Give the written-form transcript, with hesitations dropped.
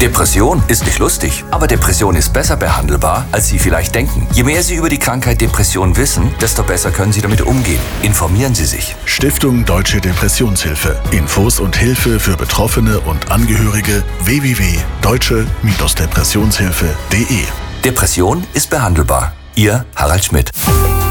Depression ist nicht lustig, aber Depression ist besser behandelbar, als Sie vielleicht denken. Je mehr Sie über die Krankheit Depression wissen, desto besser können Sie damit umgehen. Informieren Sie sich. Stiftung Deutsche Depressionshilfe. Infos und Hilfe für Betroffene und Angehörige www.deutsche-depressionshilfe.de. Depression ist behandelbar. Ihr Harald Schmidt.